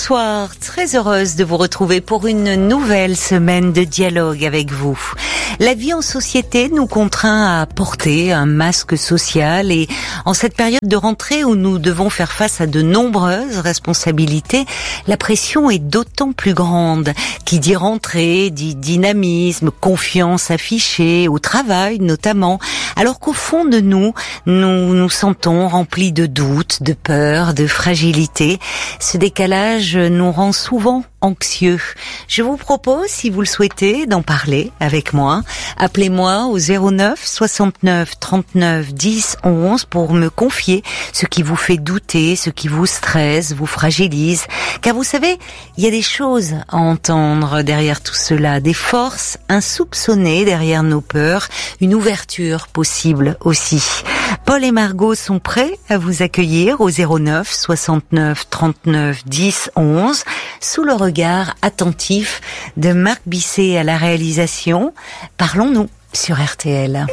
Bonsoir, très heureuse de vous retrouver pour une nouvelle semaine de dialogue avec vous. La vie en société nous contraint à porter un masque social et en cette période de rentrée où nous devons faire face à de nombreuses responsabilités, la pression est d'autant plus grande. Qui dit rentrée, dit dynamisme, confiance affichée, au travail notamment, alors qu'au fond de nous nous sentons remplis de doutes, de peurs, de fragilité. Ce décalage nous rend souvent anxieux. Je vous propose, si vous le souhaitez, d'en parler avec moi. Appelez-moi au 09 69 39 10 11 pour me confier ce qui vous fait douter, ce qui vous stresse, vous fragilise. Car vous savez, il y a des choses à entendre derrière tout cela, des forces insoupçonnées derrière nos peurs, une ouverture possible aussi. Paul et Margot sont prêts à vous accueillir au 09 69 39 10 11 sous le regard attentif de Marc Bisset à la réalisation. Parlons-nous sur RTL.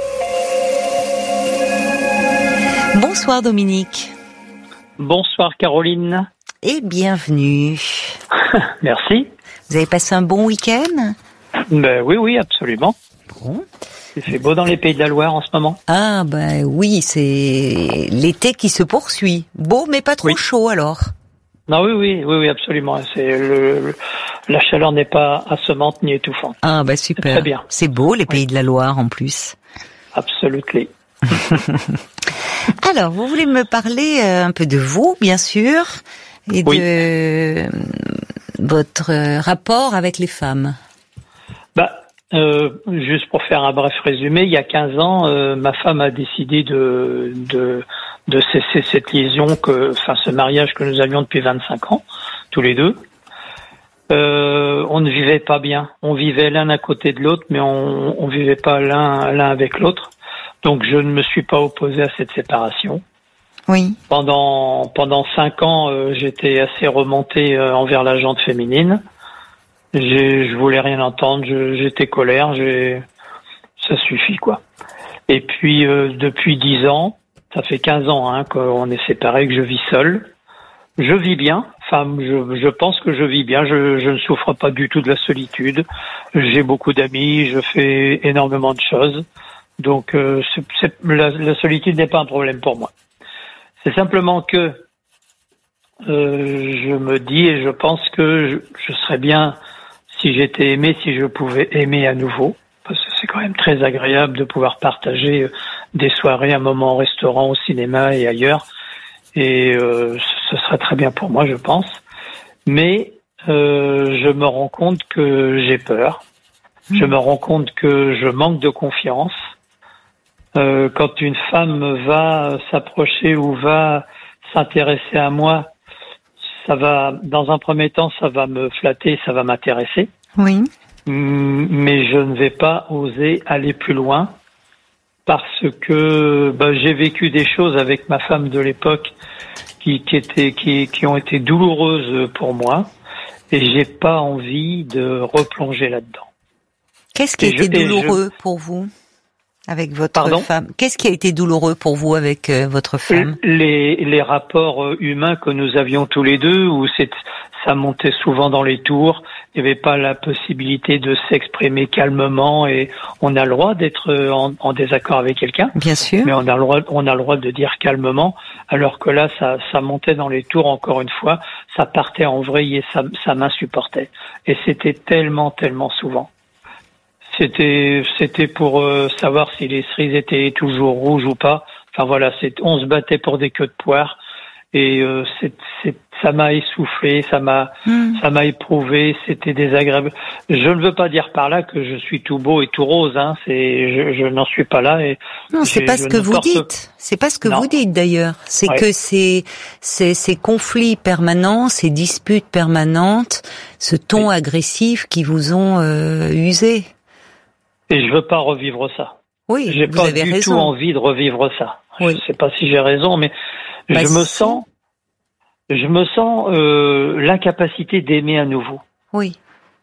Bonsoir Dominique. Bonsoir Caroline. Et bienvenue. Merci. Vous avez passé un bon week-end ? Oui, absolument. Bon. Il fait beau dans les Pays de la Loire en ce moment. Ah oui, c'est l'été qui se poursuit. Beau mais pas trop chaud alors. Non, oui, absolument. La chaleur n'est pas assommante ni étouffante. Ah super. C'est très bien. C'est beau les Pays de la Loire en plus. Absolument. Alors, vous voulez me parler un peu de vous, bien sûr, et de votre rapport avec les femmes. Juste pour faire un bref résumé, il y a 15 ans, ma femme a décidé de cesser cette liaison, ce mariage que nous avions depuis 25 ans, tous les deux. On ne vivait pas bien. On vivait l'un à côté de l'autre, mais on vivait pas l'un avec l'autre. Donc je ne me suis pas opposé à cette séparation. Oui. Pendant 5 ans, j'étais assez remonté envers la gente féminine. Je voulais rien entendre, j'étais colère, ça suffit quoi. Et puis depuis 10 ans, ça fait 15 ans qu'on est séparés, que je vis seul. Je vis bien, je pense que je vis bien, je ne souffre pas du tout de la solitude. J'ai beaucoup d'amis, je fais énormément de choses. Donc la solitude n'est pas un problème pour moi. C'est simplement que je me dis et je pense que je serais bien si j'étais aimé, si je pouvais aimer à nouveau, parce que c'est quand même très agréable de pouvoir partager des soirées, un moment au restaurant, au cinéma et ailleurs. Et ce serait très bien pour moi, je pense. Mais je me rends compte que j'ai peur. Je me rends compte que je manque de confiance. Quand une femme va s'approcher ou va s'intéresser à moi, ça va, dans un premier temps, ça va me flatter, ça va m'intéresser. Oui. Mais je ne vais pas oser aller plus loin parce que j'ai vécu des choses avec ma femme de l'époque qui ont été douloureuses pour moi et j'ai pas envie de replonger là-dedans. Qu'est-ce qui a été douloureux pour vous avec votre femme? Qu'est-ce qui a été douloureux pour vous avec votre femme? Les rapports humains que nous avions tous les deux, où ça montait souvent dans les tours. Il n'y avait pas la possibilité de s'exprimer calmement et on a le droit d'être en désaccord avec quelqu'un. Bien sûr. Mais on a le droit de dire calmement, alors que là, ça montait dans les tours encore une fois, ça partait en vrille et ça m'insupportait. Et c'était tellement souvent. C'était pour savoir si les cerises étaient toujours rouges ou pas. Enfin voilà, on se battait pour des queues de poire et ça m'a essoufflé, ça m'a éprouvé, c'était désagréable. Je ne veux pas dire par là que je suis tout beau et tout rose, je n'en suis pas là et non, c'est pas ce que vous dites. C'est pas ce que vous dites d'ailleurs. C'est que ces conflits permanents, ces disputes permanentes, ce ton agressif qui vous ont usé. Et je veux pas revivre ça. Oui, j'ai pas du tout envie de revivre ça. Oui. Je sais pas si j'ai raison, mais je me sens l'incapacité d'aimer à nouveau. Oui.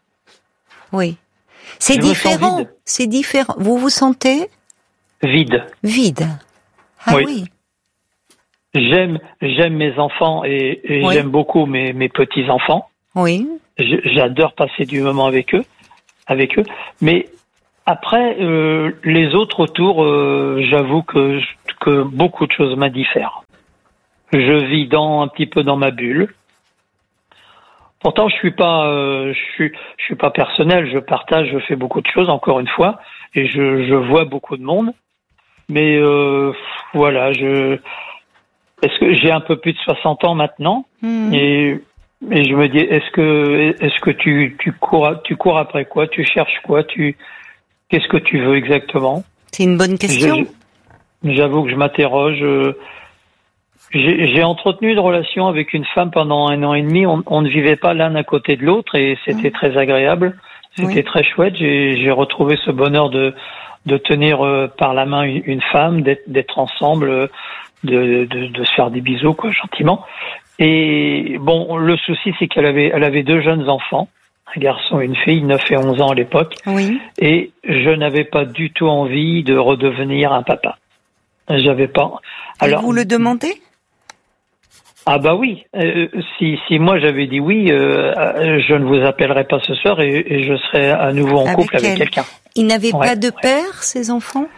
C'est différent. C'est différent. Vous vous sentez vide. Vide. Ah oui. j'aime mes enfants et Oui. j'aime beaucoup mes petits enfants. Oui. J'adore passer du moment avec eux. Mais après, les autres autour, j'avoue que beaucoup de choses m'indiffèrent. Je vis un petit peu dans ma bulle. Pourtant, je suis pas personnel. Je partage, je fais beaucoup de choses, encore une fois, et je vois beaucoup de monde. Mais voilà, est-ce que j'ai un peu plus de 60 ans maintenant, et je me dis, est-ce que tu cours après quoi, tu cherches quoi, qu'est-ce que tu veux exactement? C'est une bonne question. J'avoue que je m'interroge. J'ai entretenu une relation avec une femme pendant 1 an et demi. On ne vivait pas l'un à côté de l'autre et c'était très agréable. C'était très chouette. J'ai retrouvé ce bonheur de tenir par la main une femme, d'être ensemble, de se faire des bisous, quoi, gentiment. Et bon, le souci, c'est elle avait 2 jeunes enfants, un garçon et une fille, 9 et 11 ans à l'époque. Oui. Et je n'avais pas du tout envie de redevenir un papa. J'avais pas. Alors, et vous le demandez? Ah bah oui. Si moi j'avais dit oui, je ne vous appellerai pas ce soir et je serais à nouveau en couple avec quelqu'un. Ils n'avaient pas de père, ces enfants?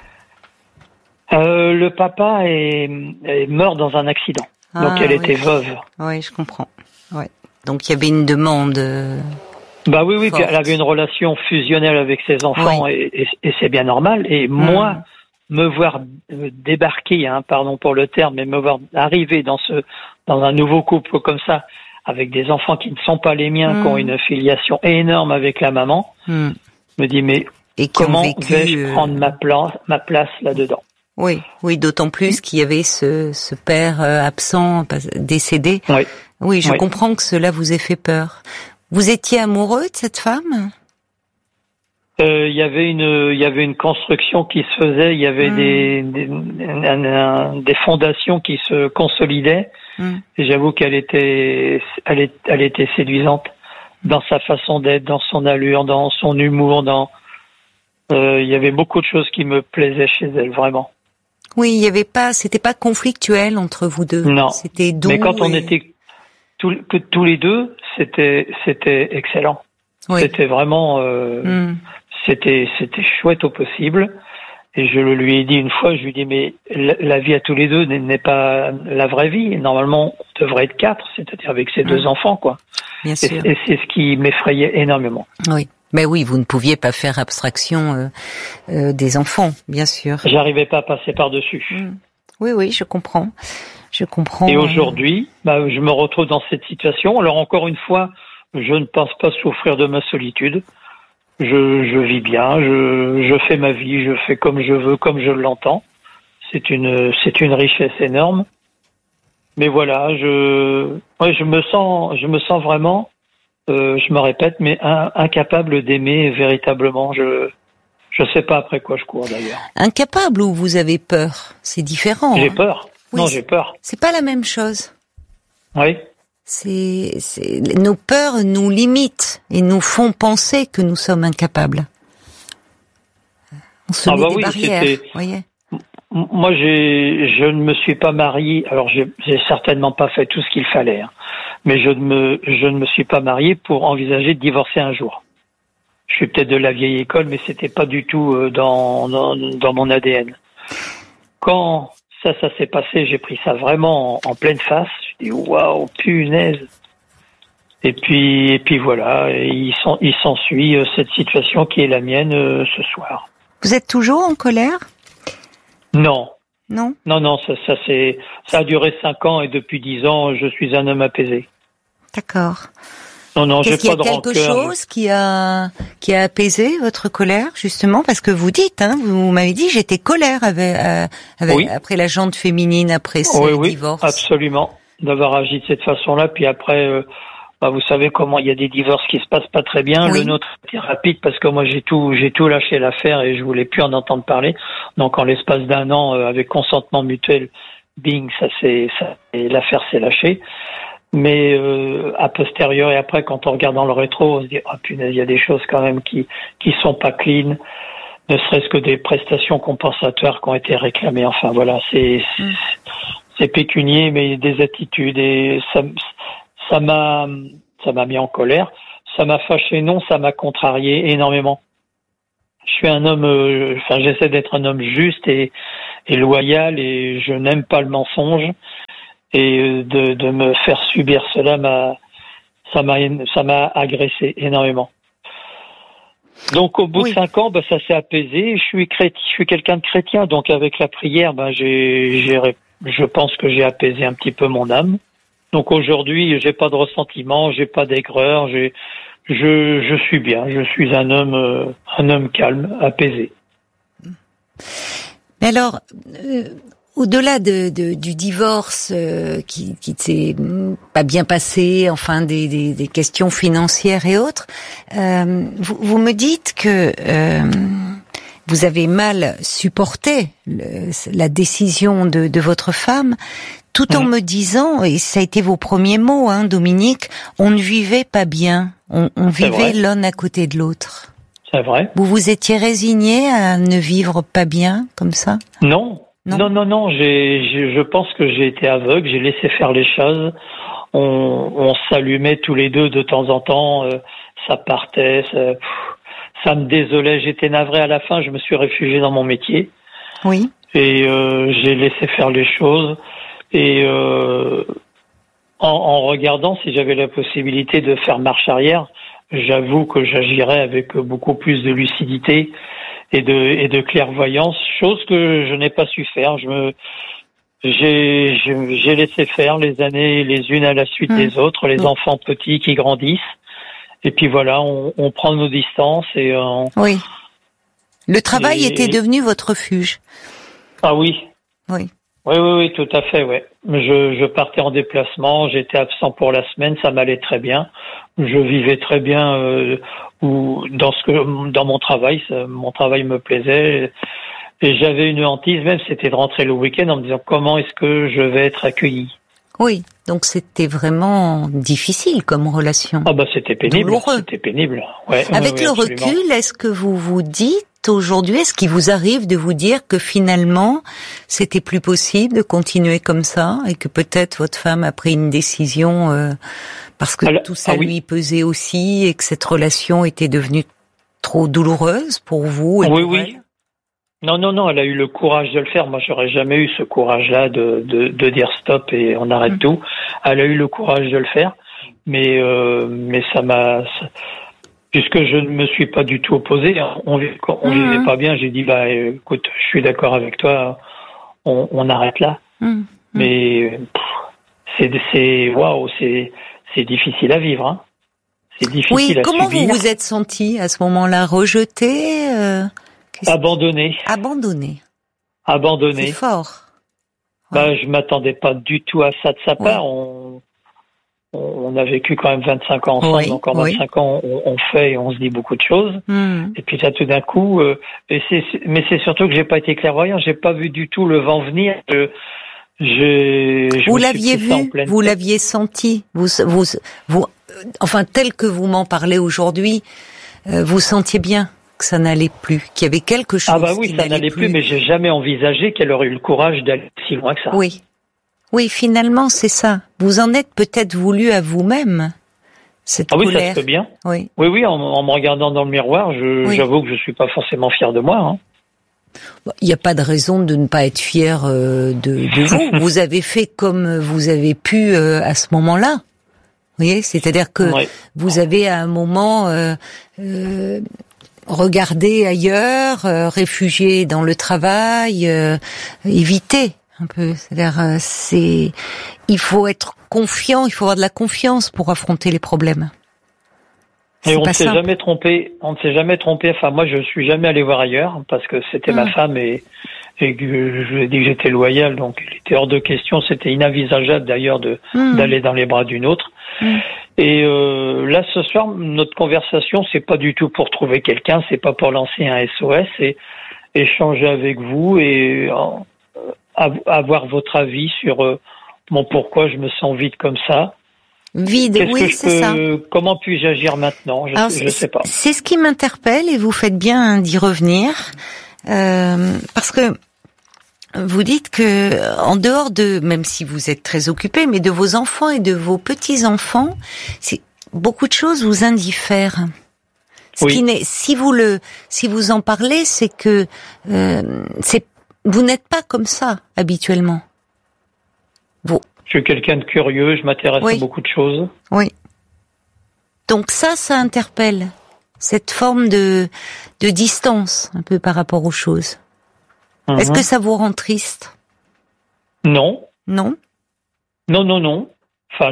Le papa est mort dans un accident. Donc elle était veuve. Oui, je comprends. Ouais. Donc il y avait une demande. Bah oui, puis elle avait une relation fusionnelle avec ses enfants et c'est bien normal. Et moi, me voir débarquer, pardon pour le terme, mais me voir arriver dans un nouveau couple comme ça, avec des enfants qui ne sont pas les miens, qui ont une filiation énorme avec la maman, me dit mais comment vais-je prendre ma place là-dedans? Oui, d'autant plus qu'il y avait ce père absent, décédé. Oui, je comprends que cela vous ait fait peur. Vous étiez amoureux de cette femme? Il y avait une construction qui se faisait, il y avait des fondations qui se consolidaient. Et j'avoue qu'elle était séduisante dans sa façon d'être, dans son allure, dans son humour, il y avait beaucoup de choses qui me plaisaient chez elle, vraiment. Oui, c'était pas conflictuel entre vous deux. Non. C'était doux. Mais quand on était tous les deux, c'était excellent. Oui. C'était vraiment, c'était chouette au possible. Et je le lui ai dit une fois, je lui ai dit, mais la vie à tous les deux n'est pas la vraie vie. Normalement, on devrait être 4, c'est-à-dire avec ses 2 enfants, quoi. Bien sûr. Et c'est ce qui m'effrayait énormément. Oui. Mais oui, vous ne pouviez pas faire abstraction des enfants, bien sûr. J'arrivais pas à passer par-dessus. Oui, je comprends. Et aujourd'hui, je me retrouve dans cette situation. Alors encore une fois, je ne pense pas souffrir de ma solitude. Je vis bien, je fais ma vie, je fais comme je veux, comme je l'entends. C'est une richesse énorme. Mais voilà, je me sens vraiment, je me répète, mais incapable d'aimer véritablement. Je sais pas après quoi je cours d'ailleurs. Incapable ou vous avez peur? C'est différent. J'ai peur. Oui, non, j'ai peur. C'est pas la même chose. Oui. Nos peurs nous limitent et nous font penser que nous sommes incapables. On se met des barrières, voyez. Moi, je ne me suis pas marié. Alors, j'ai certainement pas fait tout ce qu'il fallait, mais je ne me suis pas marié pour envisager de divorcer un jour. Je suis peut-être de la vieille école, mais c'était pas du tout dans mon ADN. Quand ça s'est passé, j'ai pris ça vraiment en pleine face. Je dis waouh, punaise. Et puis voilà, il s'ensuit cette situation qui est la mienne ce soir. Vous êtes toujours en colère? Non. Non, ça a duré 5 ans et depuis 10 ans, je suis un homme apaisé. D'accord. Non, j'ai pas de rancœur. Est-ce qu'il y a quelque chose qui a apaisé votre colère, justement? Parce que vous dites, vous m'avez dit, j'étais colère après la jante féminine, après ce divorce. Oui, absolument. D'avoir agi de cette façon-là, puis après, vous savez comment il y a des divorces qui se passent pas très bien. Oui. Le nôtre était rapide parce que moi j'ai tout lâché l'affaire et je voulais plus en entendre parler. Donc en l'espace d'1 an, avec consentement mutuel, bing, l'affaire s'est lâchée. Mais a posteriori, après, quand on regarde dans le rétro, on se dit punaise, il y a des choses quand même qui sont pas clean, ne serait-ce que des prestations compensatoires qui ont été réclamées. Enfin voilà, pécunier, mais des attitudes, et ça m'a mis en colère. Ça m'a fâché, non, ça m'a contrarié énormément. Je suis un homme, j'essaie d'être un homme juste et loyal, et je n'aime pas le mensonge. Et de me faire subir cela ça m'a agressé énormément. Donc au bout de 5 ans, ça s'est apaisé. Je suis quelqu'un de chrétien, donc avec la prière, je pense que j'ai apaisé un petit peu mon âme. Donc aujourd'hui, j'ai pas de ressentiment, j'ai pas d'aigreur, je suis bien. Je suis un homme calme, apaisé. Mais alors, au-delà du divorce qui s'est pas bien passé, enfin des questions financières et autres, vous me dites que vous avez mal supporté la décision de votre femme, tout en me disant, et ça a été vos premiers mots, Dominique, on ne vivait pas bien, on vivait l'un à côté de l'autre. C'est vrai. Vous vous étiez résigné à ne vivre pas bien comme ça ? Non. Je pense que j'ai été aveugle, j'ai laissé faire les choses. On s'allumait tous les deux de temps en temps, ça partait, ça me désolait, j'étais navré à la fin, je me suis réfugié dans mon métier. Oui. Et j'ai laissé faire les choses. Et en regardant, si j'avais la possibilité de faire marche arrière, j'avoue que j'agirais avec beaucoup plus de lucidité et de clairvoyance, chose que je n'ai pas su faire. J'ai laissé faire les années les unes à la suite des autres, les enfants petits qui grandissent. Et puis voilà, on prend nos distances et oui. Le travail était devenu votre refuge. Ah oui. Oui. Oui, tout à fait, ouais. Je partais en déplacement, j'étais absent pour la semaine, ça m'allait très bien. Je vivais très bien dans mon travail, mon travail me plaisait. Et j'avais une hantise, même c'était de rentrer le week-end en me disant comment est-ce que je vais être accueilli. Oui, donc c'était vraiment difficile comme relation. Ah c'était pénible, douloureux. C'était pénible. Ouais, avec le recul, est-ce que vous vous dites aujourd'hui, est-ce qu'il vous arrive de vous dire que finalement c'était plus possible de continuer comme ça et que peut-être votre femme a pris une décision parce que tout ça lui pesait aussi et que cette relation était devenue trop douloureuse pour vous et pour elle ? Non, elle a eu le courage de le faire. Moi, j'aurais jamais eu ce courage-là de dire stop et on arrête tout. Elle a eu le courage de le faire, mais puisque je ne me suis pas du tout opposé, on vivait pas bien. J'ai dit écoute, je suis d'accord avec toi, on arrête là. Mais c'est difficile à vivre. C'est difficile à comment subir. vous vous êtes senti à ce moment-là, rejeté? Abandonné. C'est fort. Je m'attendais pas du tout à ça de sa part. On a vécu quand même 25 ans ensemble, donc en 25 ans, on fait et on se dit beaucoup de choses. Et puis là, tout d'un coup, mais c'est surtout que j'ai pas été clairvoyant, j'ai pas vu du tout le vent venir. Vous l'aviez vu, vous l'aviez senti, vous, enfin tel que vous m'en parlez aujourd'hui, vous sentiez bien que ça n'allait plus, qu'il y avait quelque chose. Ça n'allait plus, mais j'ai jamais envisagé qu'elle aurait eu le courage d'aller si loin que ça. Oui, finalement, c'est ça. Vous en êtes peut-être voulu à vous-même, cette colère. Oui, ça se peut bien. Oui, en me regardant dans le miroir, j'avoue que je suis pas forcement fier de moi. Il n'y a pas de raison de ne pas être fier de vous. Vous avez fait comme vous avez pu à ce moment-là. Vous voyez, c'est-à-dire que vous avez à un moment regardé ailleurs, réfugié dans le travail, évité un peu. C'est-à-dire, il faut être confiant, il faut avoir de la confiance pour affronter les problèmes. Et on ne s'est jamais trompé. Enfin, moi, je suis jamais allé voir ailleurs parce que c'était ma femme et que je lui ai dit que j'étais loyal, donc il était hors de question. C'était inenvisageable d'ailleurs d'aller dans les bras d'une autre. Et là, ce soir, notre conversation, c'est pas du tout pour trouver quelqu'un, c'est pas pour lancer un SOS, c'est échanger avec vous et avoir votre avis sur mon pourquoi je me sens vide comme ça. Vide, c'est ça. Comment puis-je agir maintenant ? Je sais pas. C'est ce qui m'interpelle et vous faites bien d'y revenir parce que Vous dites que, en dehors de, même si vous êtes très occupé, mais de vos enfants et de vos petits-enfants, beaucoup de choses vous indiffèrent. Oui. Si vous en parlez, c'est que vous n'êtes pas comme ça habituellement. Vous. Je suis quelqu'un de curieux, je m'intéresse à beaucoup de choses. Oui. Donc ça interpelle cette forme de distance un peu par rapport aux choses. Est-ce que ça vous rend triste? Non. Non. Non. Enfin,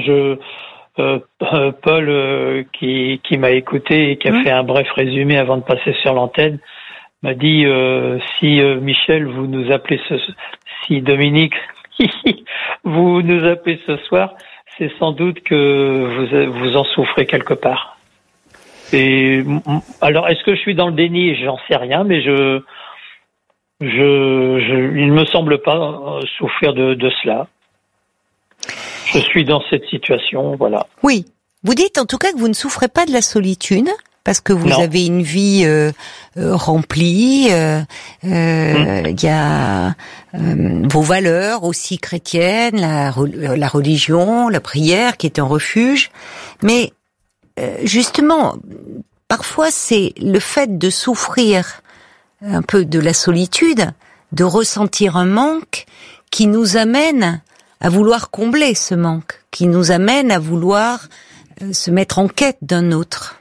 Paul, qui m'a écouté et qui a fait un bref résumé avant de passer sur l'antenne, m'a dit si Michel, vous nous appelez si Dominique, vous nous appelez ce soir, c'est sans doute que vous en souffrez quelque part. Et alors, est-ce que je suis dans le déni? J'en sais rien, mais il me semble pas souffrir de cela. Je suis dans cette situation, voilà. Oui. Vous dites en tout cas que vous ne souffrez pas de la solitude, parce que vous avez une vie remplie. Il y a vos valeurs aussi chrétiennes, la religion, la prière qui est un refuge. Mais justement, parfois c'est le fait de souffrir un peu de la solitude, de ressentir un manque qui nous amène à vouloir combler ce manque, qui nous amène à vouloir se mettre en quête d'un autre.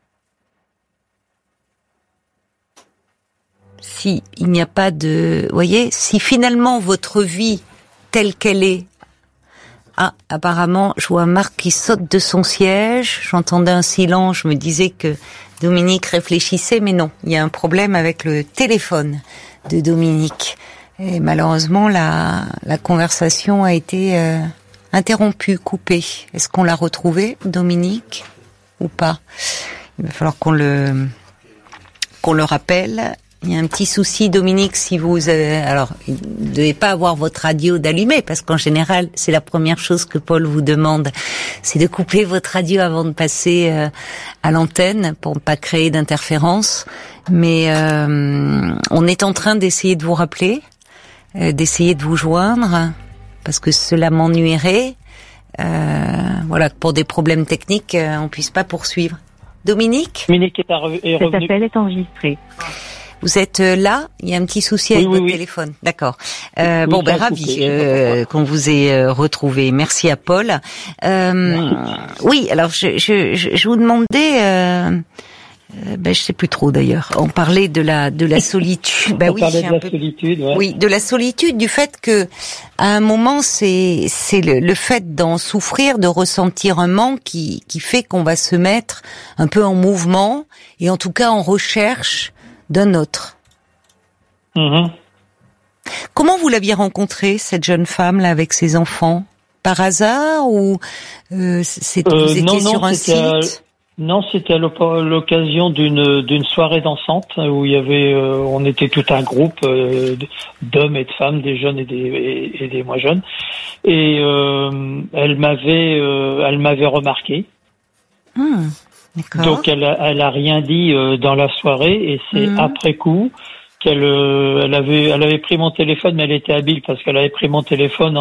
Si il n'y a pas de, voyez, si finalement votre vie telle qu'elle est, apparemment, je vois Marc qui saute de son siège, j'entendais un silence, je me disais que Dominique réfléchissait, mais non, il y a un problème avec le téléphone de Dominique. Et malheureusement, la conversation a été interrompue, coupée. Est-ce qu'on l'a retrouvé, Dominique, ou pas? Il va falloir qu'on le rappelle. Il y a un petit souci, Dominique, si vous alors, vous ne devez pas avoir votre radio d'allumée, parce qu'en général, c'est la première chose que Paul vous demande, c'est de couper votre radio avant de passer à l'antenne, pour ne pas créer d'interférence. Mais on est en train d'essayer de vous rappeler, d'essayer de vous joindre, parce que cela m'ennuierait. Voilà, pour des problèmes techniques, on puisse pas poursuivre. Dominique est revenu. Cet appel est enregistré. Vous êtes là? Il y a un petit souci avec votre téléphone. D'accord. Ravi qu'on vous ait retrouvé. Merci à Paul. Oui, alors je vous demandais... je sais plus trop d'ailleurs. On parlait de la solitude. On parlait de la solitude. Ouais. Oui, de la solitude, du fait que à un moment c'est le fait d'en souffrir, de ressentir un manque qui fait qu'on va se mettre un peu en mouvement et en tout cas en recherche d'un autre. Comment vous l'aviez rencontrée, cette jeune femme là avec ses enfants? Par hasard ou vous étiez sur un site? Non, c'était à l'occasion d'une soirée dansante où il y avait, on était tout un groupe d'hommes et de femmes, des jeunes et des moins jeunes, et elle m'avait remarqué. D'accord. Donc elle a rien dit dans la soirée, et c'est après coup qu'elle avait pris mon téléphone, mais elle était habile parce qu'elle avait pris mon téléphone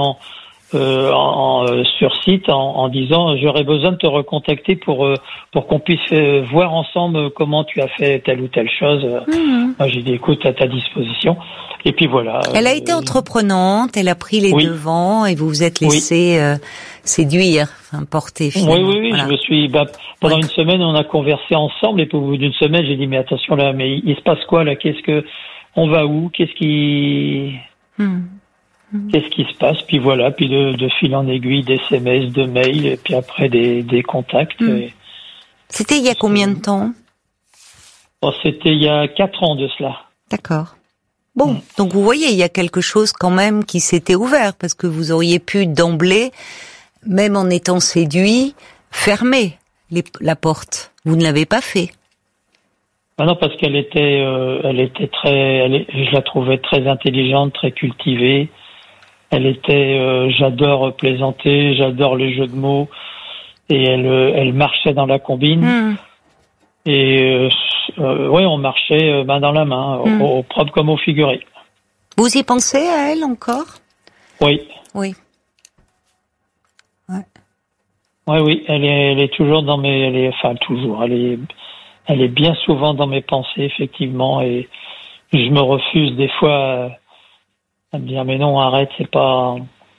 sur site en disant j'aurais besoin de te recontacter pour qu'on puisse voir ensemble comment tu as fait telle ou telle chose. Moi j'ai dit écoute, à ta disposition. Et puis voilà. Elle a été entreprenante, elle a pris les devants et vous vous êtes laissé séduire, porter finalement. Oui. Voilà. Je me suis pendant une semaine on a conversé ensemble, et au bout d'une semaine j'ai dit mais attention là, mais il se passe quoi là? On va où? Qu'est-ce qui se passe? Puis voilà, puis de fil en aiguille, des SMS, de mails, et puis après des contacts. C'était il y a combien de temps? C'était il y a 4 ans de cela. D'accord. Bon, donc vous voyez, il y a quelque chose quand même qui s'était ouvert, parce que vous auriez pu d'emblée, même en étant séduit, fermer la porte. Vous ne l'avez pas fait. Ah non, parce qu'elle était je la trouvais très intelligente, très cultivée. Elle était, j'adore plaisanter, j'adore les jeux de mots, et elle marchait dans la combine. Et on marchait main dans la main, au propre comme au figuré. Vous y pensez à elle encore? Oui. Oui. Oui, elle est toujours dans mes, toujours, elle est bien souvent dans mes pensées, effectivement, et je me refuse des fois à me dire, mais non, arrête, c'est pas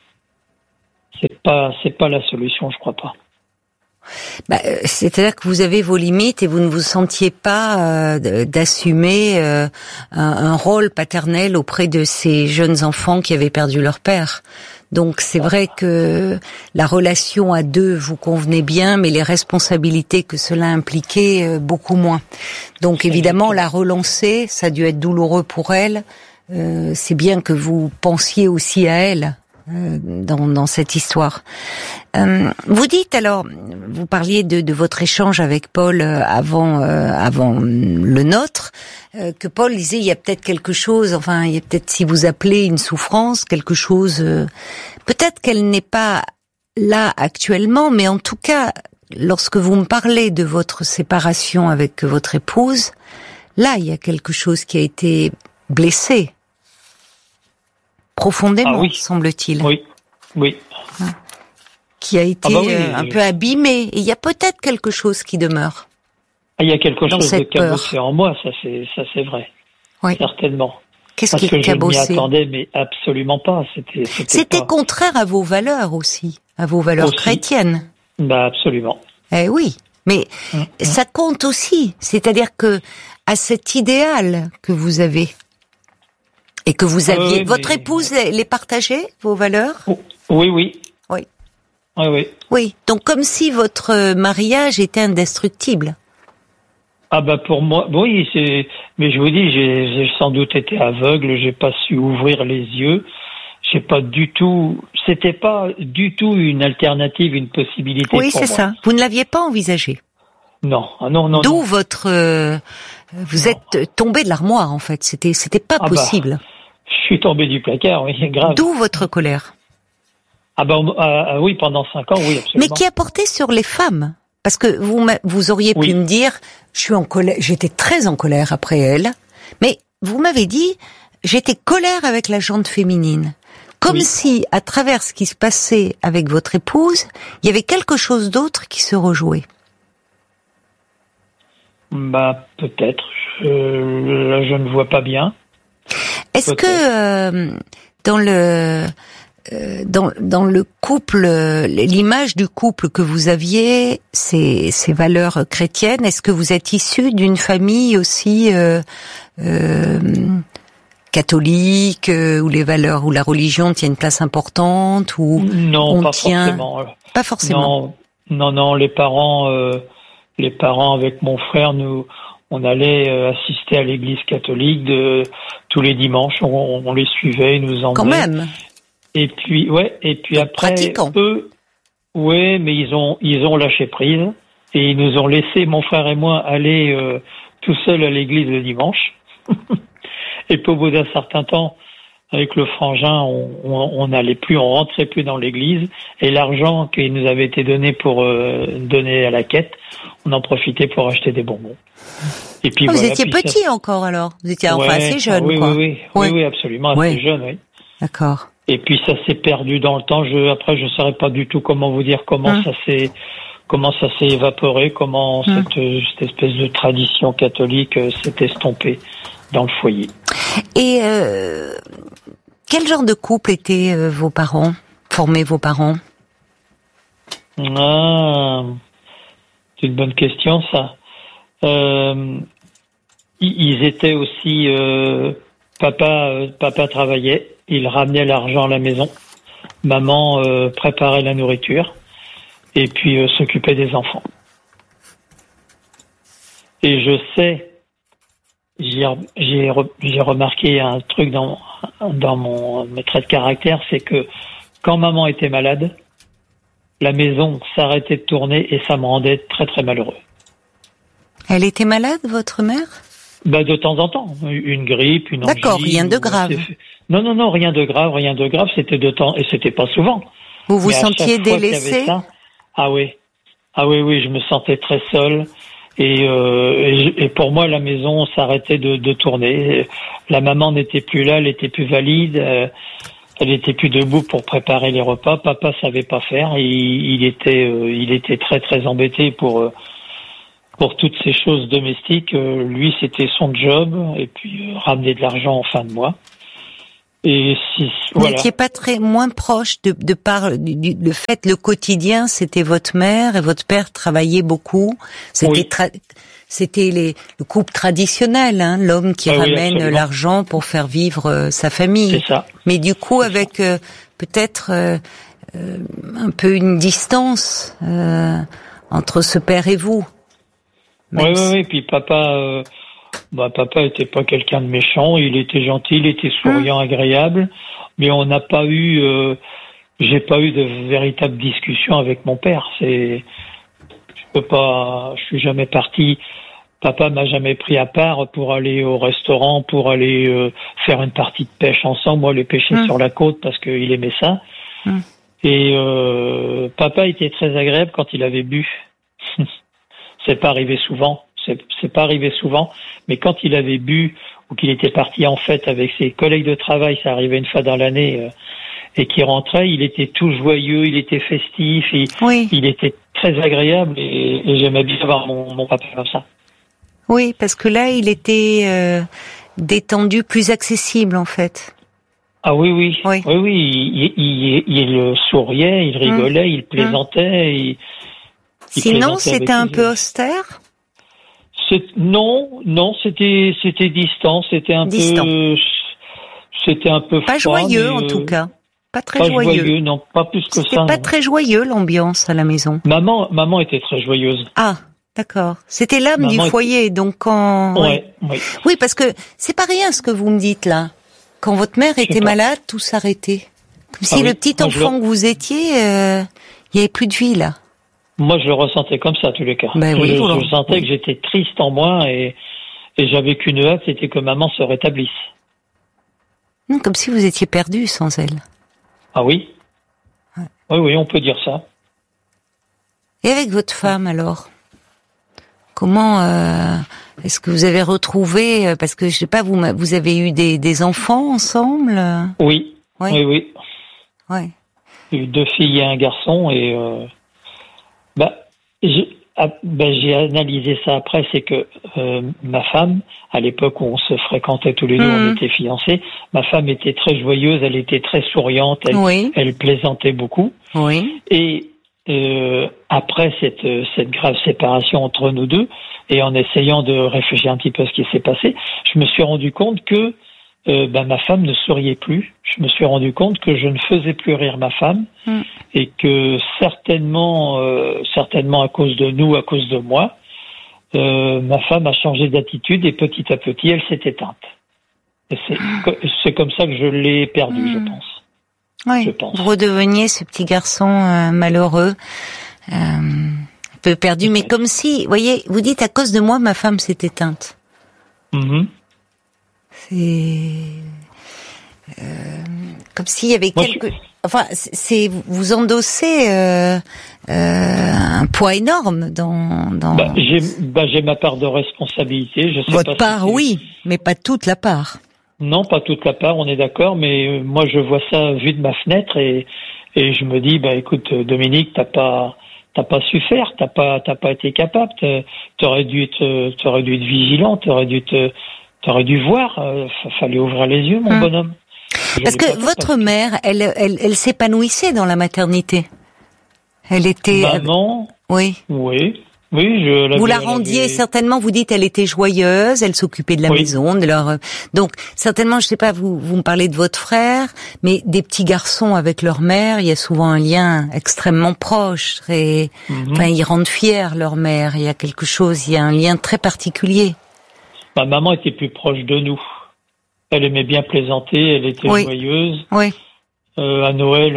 la solution, je crois pas. C'est-à-dire que vous avez vos limites et vous ne vous sentiez pas d'assumer un rôle paternel auprès de ces jeunes enfants qui avaient perdu leur père. Donc c'est vrai que la relation à deux vous convenait bien, mais les responsabilités que cela impliquait, beaucoup moins. Donc évidemment, la relancer, ça a dû être douloureux pour elle. C'est bien que vous pensiez aussi à elle dans cette histoire. Vous dites alors, vous parliez de votre échange avec Paul avant le nôtre, que Paul disait il y a peut-être quelque chose, enfin il y a peut-être, si vous appelez une souffrance, quelque chose, peut-être qu'elle n'est pas là actuellement, mais en tout cas, lorsque vous me parlez de votre séparation avec votre épouse, là il y a quelque chose qui a été blessé. Profondément, oui. semble-t-il. Oui. Qui a été un peu abîmé. Et il y a peut-être quelque chose qui demeure. Il y a quelque chose de cabossé en moi, ça c'est vrai. Oui. Certainement. Qu'est-ce qui est cabossé? Je m'y attendais, mais absolument pas. C'était pas... contraire à vos valeurs aussi, à vos valeurs aussi. Chrétiennes. Absolument. Eh oui, mais ça compte aussi. C'est-à-dire que à cet idéal que vous avez et que vous aviez, votre épouse les partageait, vos valeurs? Oui. Oui, donc comme si votre mariage était indestructible. Pour moi, oui, mais je vous dis, j'ai sans doute été aveugle, j'ai pas su ouvrir les yeux, c'était pas du tout une alternative, une possibilité pour moi. Oui, c'est ça. Vous ne l'aviez pas envisagé. Non. D'où votre, vous êtes tombé de l'armoire, en fait. C'était pas possible. Je suis tombé du placard, oui, grave. D'où votre colère. Oui, pendant 5 ans, oui, absolument. Mais qui a porté sur les femmes? Parce que vous auriez pu me dire, je suis en colère, j'étais très en colère après elle, mais vous m'avez dit, j'étais colère avec la jante féminine. Comme si, à travers ce qui se passait avec votre épouse, il y avait quelque chose d'autre qui se rejouait. Peut-être. Là, je ne vois pas bien. Est-ce que dans le couple, l'image du couple que vous aviez, ces valeurs chrétiennes, est-ce que vous êtes issu d'une famille aussi catholique, où les valeurs, où la religion tient une place importante, où non, on pas tient... forcément. Pas forcément. Non, les parents avec mon frère, on allait assister à l'église catholique tous les dimanches, on les suivait, ils nous emmenaient. Quand même. Et puis après, pratiquant. eux, mais ils ont lâché prise et ils nous ont laissé, mon frère et moi, aller tout seuls à l'église le dimanche. Et puis au bout d'un certain temps, avec le frangin, on n'allait plus, on rentrait plus dans l'église, et l'argent qui nous avait été donné pour donner à la quête, on en profitait pour acheter des bonbons. Et puis vous étiez petit encore alors, vous étiez assez jeune, quoi. Oui, absolument, assez jeune, oui. D'accord. Et puis ça s'est perdu dans le temps. Après, je saurais pas du tout comment vous dire comment ça s'est évaporé, comment cette espèce de tradition catholique s'est estompée dans le foyer. Et quel genre de couple étaient vos parents, formaient vos parents? C'est une bonne question, ça. Ils étaient aussi... Papa travaillait, il ramenait l'argent à la maison. Maman préparait la nourriture et puis s'occupait des enfants. Et je sais, j'ai remarqué un truc dans mes traits de caractère, c'est que quand maman était malade, la maison s'arrêtait de tourner et ça me rendait très très malheureux. Elle était malade, votre mère ? De temps en temps, une grippe, une angine. D'accord, rien de grave. Non, rien de grave, c'était de temps, et c'était pas souvent. Vous vous sentiez délaissé? Ah oui, je me sentais très seul, Et pour moi, la maison s'arrêtait de tourner. La maman n'était plus là, elle était plus valide, elle était plus debout pour préparer les repas. Papa savait pas faire. Il était très très embêté pour toutes ces choses domestiques. Lui, c'était son job, et puis ramener de l'argent en fin de mois. Et si, vous n'étiez pas moins proche de par le fait, le quotidien, c'était votre mère et votre père travaillait beaucoup. C'était c'était le couple traditionnel, hein, l'homme qui ramène l'argent pour faire vivre sa famille. C'est ça. Mais du coup, avec peut-être un peu une distance entre ce père et vous. Oui. Puis papa était pas quelqu'un de méchant. Il était gentil, il était souriant, agréable. Mais on n'a pas eu, j'ai pas eu de véritable discussion avec mon père. Je suis jamais parti. Papa m'a jamais pris à part pour aller au restaurant, pour aller faire une partie de pêche ensemble. Moi, aller pêcher sur la côte parce qu'il aimait ça. Et papa était très agréable quand il avait bu. C'est pas arrivé souvent. C'est pas arrivé souvent, mais quand il avait bu ou qu'il était parti en fête avec ses collègues de travail, ça arrivait une fois dans l'année, et qu'il rentrait, il était tout joyeux, il était festif, il était très agréable, et j'aimais bien voir mon papa comme ça. Oui, parce que là, il était détendu, plus accessible en fait. Ah oui. Il souriait, il rigolait, il plaisantait. Sinon, c'était un peu austère. Non, c'était distant, c'était un peu pas froid, joyeux en tout cas, pas très joyeux. Non, pas plus que ça. C'était pas très joyeux l'ambiance à la maison. Maman était très joyeuse. Ah, d'accord. C'était l'âme du foyer, donc quand. Oui, parce que c'est pas rien ce que vous me dites là. Quand votre mère était malade, tout s'arrêtait. Comme si le petit enfant que vous étiez, il y avait plus de vie là. Moi, je le ressentais comme ça, en tous les cas. Je sentais que j'étais triste en moi et j'avais qu'une hâte, c'était que maman se rétablisse. Non, comme si vous étiez perdu sans elle. Ah oui. Oui, on peut dire ça. Et avec votre femme, alors? Comment, est-ce que vous avez retrouvé, parce que je sais pas, vous avez eu des enfants ensemble? Oui. Oui. Ouais. J'ai eu 2 filles et un garçon et, j'ai analysé ça après, c'est que ma femme, à l'époque où on se fréquentait tous les deux, on était fiancés, ma femme était très joyeuse, elle était très souriante, elle plaisantait beaucoup. Oui. Et après cette grave séparation entre nous deux, et en essayant de réfléchir un petit peu à ce qui s'est passé, je me suis rendu compte que ma femme ne souriait plus. Je me suis rendu compte que je ne faisais plus rire ma femme et que certainement à cause de nous, à cause de moi, ma femme a changé d'attitude et petit à petit, elle s'est éteinte. Et c'est comme ça que je l'ai perdue, je pense. Oui, vous redeveniez ce petit garçon malheureux, un peu perdu, mais comme si, voyez, vous dites à cause de moi, ma femme s'est éteinte. C'est comme s'il y avait vous endossez un poids énorme dans. J'ai ma part de responsabilité. Je sais votre part, oui, mais pas toute la part. Non, pas toute la part, on est d'accord, mais moi je vois ça vu de ma fenêtre et je me dis, écoute, Dominique, t'as pas su faire, t'as pas été capable, t'aurais dû être vigilant, t'aurais dû voir, fallait ouvrir les yeux, mon bonhomme. Parce que votre mère, elle s'épanouissait dans la maternité. Elle était. Maman. Oui. Vous la rendiez certainement. Vous dites, elle était joyeuse, elle s'occupait de la maison, de leur. Donc certainement, je sais pas. Vous me parlez de votre frère, mais des petits garçons avec leur mère, il y a souvent un lien extrêmement proche. Enfin, ils rendent fiers leur mère. Il y a quelque chose, il y a un lien très particulier. Ma maman était plus proche de nous. Elle aimait bien plaisanter, elle était joyeuse. Oui. À Noël,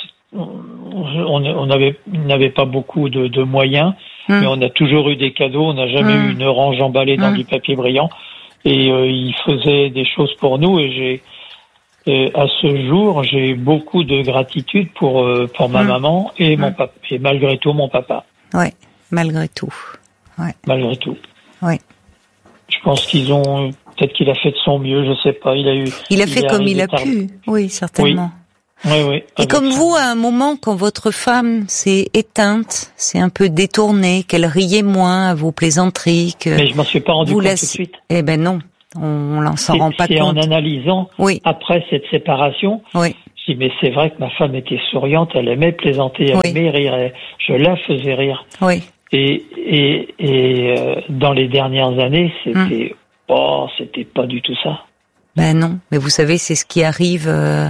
on n'avait pas beaucoup de moyens, mais on a toujours eu des cadeaux. On n'a jamais eu une orange emballée dans du papier brillant. Et il faisait des choses pour nous. Et à ce jour, j'ai beaucoup de gratitude pour ma maman et mon papa, et malgré tout mon papa. Oui, malgré tout. Ouais. Malgré tout. Oui. Je pense peut-être qu'il a fait de son mieux, je sais pas. Il a fait comme il a pu. Oui, certainement. Oui. Et comme vous, à un moment, quand votre femme s'est éteinte, s'est un peu détournée, qu'elle riait moins à vos plaisanteries, mais je m'en suis pas rendu compte tout de suite. Eh ben non, on s'en rend pas compte. C'est en analysant, après cette séparation, je dis, mais c'est vrai que ma femme était souriante, elle aimait plaisanter, elle aimait rire, je la faisais rire. Oui. Et dans les dernières années, c'était pas du tout ça. Ben non, mais vous savez, c'est ce qui arrive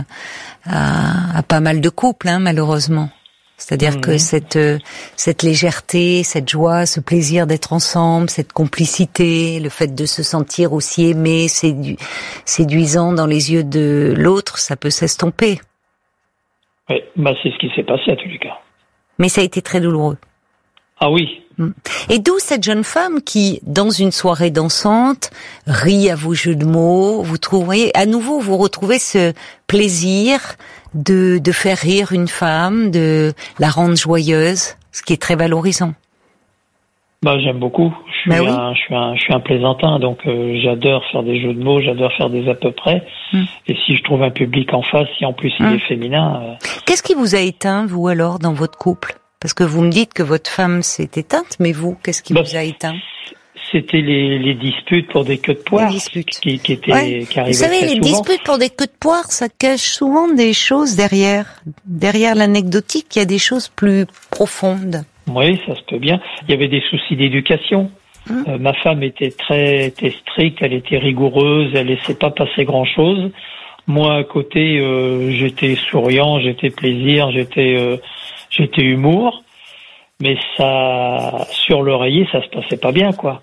à pas mal de couples, malheureusement. C'est-à-dire que cette légèreté, cette joie, ce plaisir d'être ensemble, cette complicité, le fait de se sentir aussi aimé, séduisant dans les yeux de l'autre, ça peut s'estomper. Oui, c'est ce qui s'est passé à tous les cas. Mais ça a été très douloureux. Ah oui. Et d'où cette jeune femme qui, dans une soirée dansante, rit à vos jeux de mots, à nouveau, vous retrouvez ce plaisir de faire rire une femme, de la rendre joyeuse, ce qui est très valorisant. J'aime beaucoup. Je suis un plaisantin, donc j'adore faire des jeux de mots, j'adore faire des à peu près. Et si je trouve un public en face, si en plus il est féminin. Qu'est-ce qui vous a éteint, vous, alors, dans votre couple? Parce que vous me dites que votre femme s'est éteinte, mais vous, qu'est-ce qui vous a éteint? C'était les disputes pour des queues de poire qui arrivaient. Vous savez, les souvent. disputes pour des queues de poire, ça cache souvent des choses derrière. Derrière l'anecdotique, il y a des choses plus profondes. Oui, ça se peut bien. Il y avait des soucis d'éducation. Ma femme était stricte, elle était rigoureuse, elle laissait pas passer grand-chose. Moi, à côté, j'étais souriant, j'étais plaisir, j'étais humour, mais ça, sur l'oreiller, ça se passait pas bien, quoi.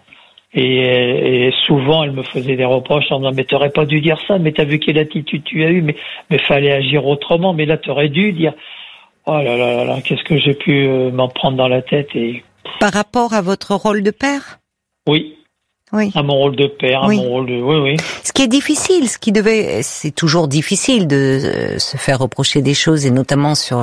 Et souvent, elle me faisait des reproches en disant, mais t'aurais pas dû dire ça, mais t'as vu quelle attitude tu as eue, mais fallait agir autrement, mais là, t'aurais dû dire, oh là là là, qu'est-ce que j'ai pu m'en prendre dans la tête Par rapport à votre rôle de père? Oui. À mon rôle de père, à mon rôle de... Oui. Ce qui est difficile, c'est toujours difficile de se faire reprocher des choses, et notamment sur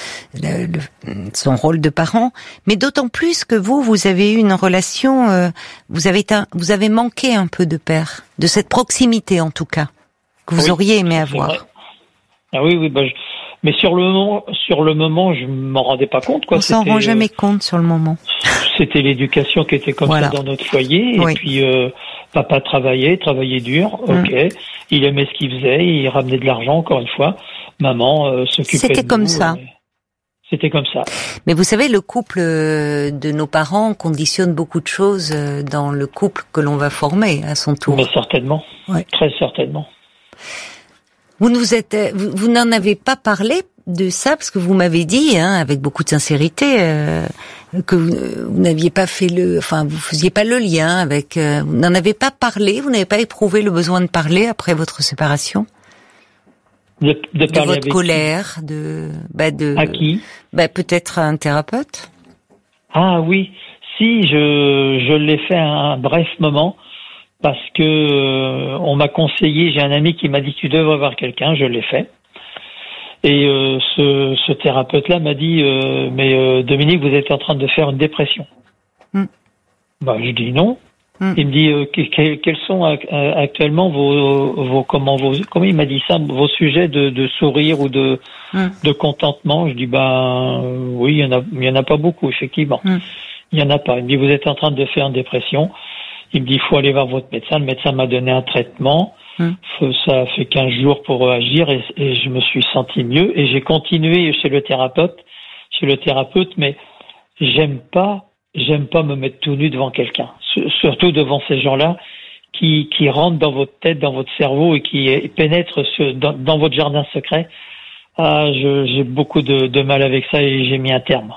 son rôle de parent, mais d'autant plus que vous avez eu une relation, vous avez manqué un peu de père, de cette proximité en tout cas, que vous auriez aimé avoir. Vrai. Ah oui, mais sur le moment, je m'en rendais pas compte, quoi. On s'en rend jamais compte sur le moment. C'était l'éducation qui était comme ça dans notre foyer. Et puis, papa travaillait dur, il aimait ce qu'il faisait, il ramenait de l'argent, encore une fois. Maman s'occupait de nous. C'était comme ça. C'était comme ça. Mais vous savez, le couple de nos parents conditionne beaucoup de choses dans le couple que l'on va former à son tour. Mais certainement. Très certainement. Vous n'en avez pas parlé de ça, parce que vous m'avez dit, avec beaucoup de sincérité, que vous n'aviez pas vous faisiez pas le lien avec, vous n'en avez pas parlé, vous n'avez pas éprouvé le besoin de parler après votre séparation? De votre colère, à qui? Peut-être à un thérapeute? Ah oui. Si, je l'ai fait à un bref moment. Parce que on m'a conseillé, j'ai un ami qui m'a dit tu devrais voir quelqu'un, je l'ai fait. Et ce thérapeute-là m'a dit mais Dominique, vous êtes en train de faire une dépression. Je dis non. Il me dit quels sont actuellement comment il m'a dit ça, vos sujets de sourire ou de contentement. Je dis oui, il y en a pas beaucoup, effectivement. Il y en a pas. Il me dit vous êtes en train de faire une dépression. Il me dit, il faut aller voir votre médecin. Le médecin m'a donné un traitement. Ça a fait 15 jours pour agir et je me suis senti mieux. Et j'ai continué chez le thérapeute, mais j'aime pas me mettre tout nu devant quelqu'un. Surtout devant ces gens-là qui rentrent dans votre tête, dans votre cerveau et qui pénètrent dans votre jardin secret. J'ai beaucoup de mal avec ça et j'ai mis un terme.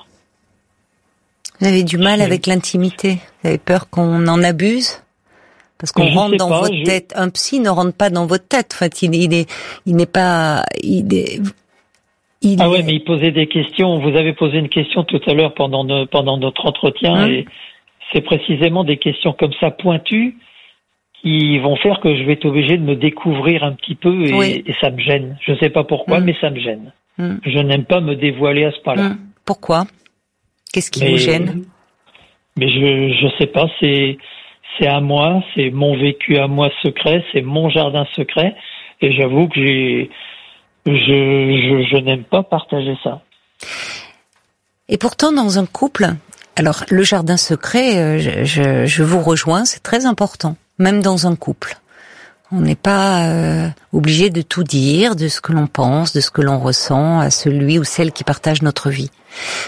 Vous avez du mal avec l'intimité? Vous avez peur qu'on en abuse? Parce qu'on rentre dans votre tête. Un psy ne rentre pas dans votre tête. En fait, il n'est pas... Ah ouais, mais il posait des questions. Vous avez posé une question tout à l'heure pendant notre entretien. Et c'est précisément des questions comme ça pointues qui vont faire que je vais être obligé de me découvrir un petit peu et ça me gêne. Je sais pas pourquoi, mais ça me gêne. Je n'aime pas me dévoiler à ce point-là. Pourquoi? Qu'est-ce qui vous gêne? Mais je sais pas, c'est à moi, c'est mon vécu à moi secret, c'est mon jardin secret, et j'avoue que je n'aime pas partager ça. Et pourtant, dans un couple, alors le jardin secret, je vous rejoins, c'est très important, même dans un couple. On n'est pas obligé de tout dire, de ce que l'on pense, de ce que l'on ressent à celui ou celle qui partage notre vie.